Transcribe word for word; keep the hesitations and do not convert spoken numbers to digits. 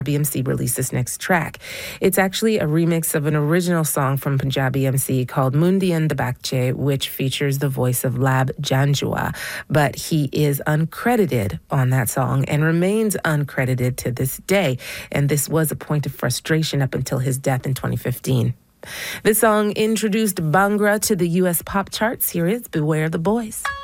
Punjabi M C released this next track. It's actually a remix of an original song from Punjabi M C called Mundi and the Bakche, which features the voice of Lab Janjua, but he is uncredited on that song and remains uncredited to this day, and this was a point of frustration up until his death in twenty fifteen. This song introduced Bhangra to the U S pop charts. Here is Beware the Boys.